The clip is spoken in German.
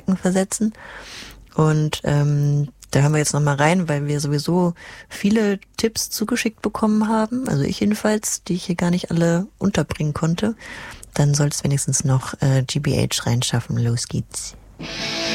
Schrecken versetzen. Und da hören wir jetzt nochmal rein, weil wir sowieso viele Tipps zugeschickt bekommen haben, also ich jedenfalls, die ich hier gar nicht alle unterbringen konnte. Dann soll es wenigstens noch GBH reinschaffen. Los geht's.